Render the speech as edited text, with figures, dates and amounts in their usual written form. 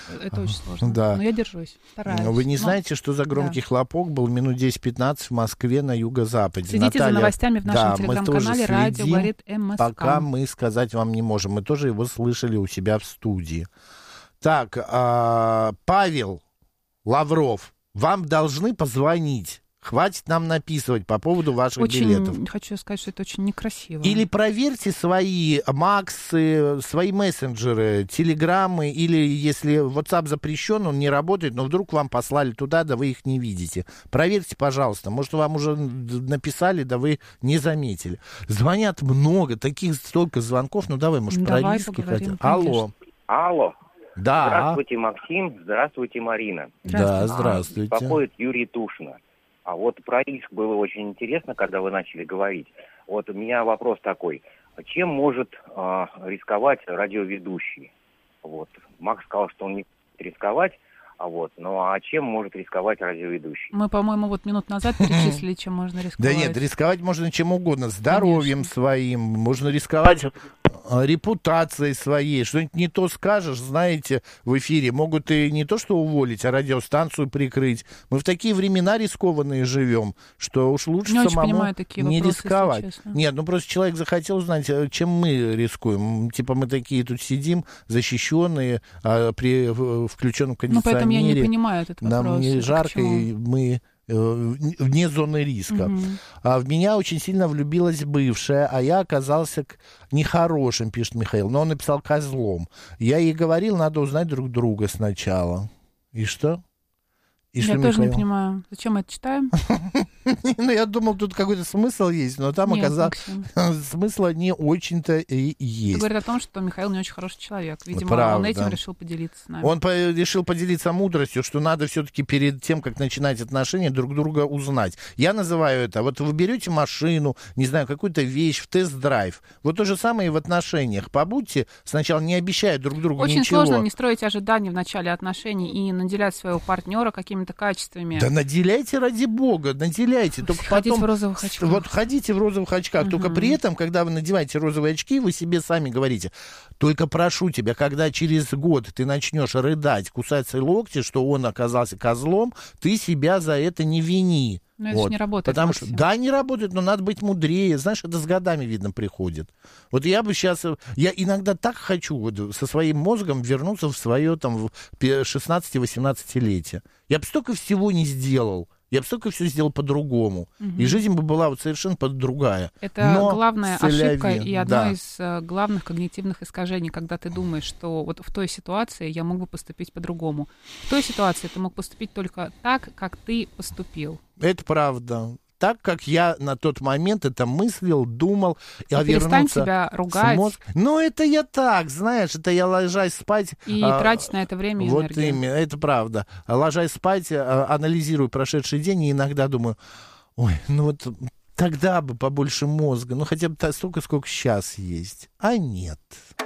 Это очень сложно. Да. Но я держусь, стараюсь. Вы не знаете, что за громкий хлопок был минут 10-15 в Москве на юго-западе? Следите за новостями в нашем мы тоже телеграм-канале «Радио следим, говорит МСК». пока мы сказать вам не можем. Мы тоже его слышали у себя в студии. Так, Павел Лавров, вам должны позвонить. Хватит нам написывать по поводу ваших билетов. Хочу сказать, что это очень некрасиво. Или проверьте свои Максы, свои мессенджеры, телеграммы, или если WhatsApp запрещен, он не работает, но вдруг вам послали туда, да вы их не видите. Проверьте, пожалуйста. Может, вам уже написали, да вы не заметили. Звонят много, столько звонков. Ну, давай, может, про риски хотя. Алло. Алло. Да. Здравствуйте, Максим. Здравствуйте, Марина. Да, здравствуйте. Беспокоит Юрий Тушина. А вот про риск было очень интересно, когда вы начали говорить. Вот у меня вопрос такой. Чем может рисковать радиоведущий? Вот. Макс сказал, что он не будет рисковать. Ну а чем может рисковать радиоведущий? Мы, по-моему, минут назад перечислили, чем можно рисковать. Да нет, рисковать можно чем угодно. Здоровьем своим, можно рисковать репутацией своей. Что-нибудь не то скажешь, знаете, в эфире. Могут и не то что уволить, а радиостанцию прикрыть. Мы в такие времена рискованные живем, что уж лучше не самому не вопросы, рисковать. Нет, просто человек захотел знать, чем мы рискуем. Типа мы такие тут сидим, защищенные, при включенном кондиционере. Поэтому я не понимаю этот вопрос. Нам не жарко, и мы вне зоны риска. А в меня очень сильно влюбилась бывшая, а я оказался нехорошим, пишет Михаил. Но он написал козлом. Я ей говорил, надо узнать друг друга сначала. И что? Я тоже не понимаю, зачем мы это читаем? Ну, я думал, тут какой-то смысл есть, но там оказалось, смысла не очень-то и есть. Это говорит о том, что Михаил не очень хороший человек. Видимо, правда. Он этим решил поделиться с нами. Он решил поделиться мудростью, что надо все-таки перед тем, как начинать отношения, друг друга узнать. Я называю это, вот вы берете машину, не знаю, какую-то вещь в тест-драйв. Вот то же самое и в отношениях. Побудьте сначала, не обещая друг другу очень ничего. Очень сложно не строить ожиданий в начале отношений и наделять своего партнера какими-то качествами. Да наделяйте ради бога, наделяйте. Только ходите потом, в розовых очках. Вот ходите в розовых очках. Только при этом, когда вы надеваете розовые очки, вы себе сами говорите: только прошу тебя, когда через год ты начнешь рыдать, кусать свои локти, что он оказался козлом, ты себя за это не вини. Но это же не работает. Потому что, да, не работает, но надо быть мудрее. Знаешь, это с годами, видно, приходит. Вот я бы сейчас... Я иногда так хочу вот со своим мозгом вернуться в свое там 16-18-летие. Я бы столько всего не сделал. Я бы столько все сделал по-другому. И жизнь бы была вот совершенно другая. Это главная ошибка и одно из главных когнитивных искажений, когда ты думаешь, что вот в той ситуации я мог бы поступить по-другому. В той ситуации ты мог поступить только так, как ты поступил. Это правда. Так, как я на тот момент это мыслил, думал. Перестань себя ругать. Ну, это я так, знаешь, это я ложась спать. И тратить на это время и энергию. Вот именно, это правда. Ложась спать, анализирую прошедший день и иногда думаю, ой, ну вот тогда бы побольше мозга, ну хотя бы столько, сколько сейчас есть. А нет.